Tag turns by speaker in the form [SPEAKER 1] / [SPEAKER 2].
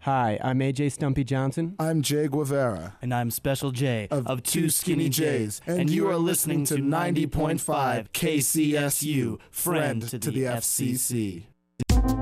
[SPEAKER 1] Hi, I'm AJ Stumpy Johnson.
[SPEAKER 2] I'm Jay Guevara.
[SPEAKER 3] And I'm Special J
[SPEAKER 2] of Two Skinny Jays. And you are listening to 90.5 KCSU, friend to the FCC.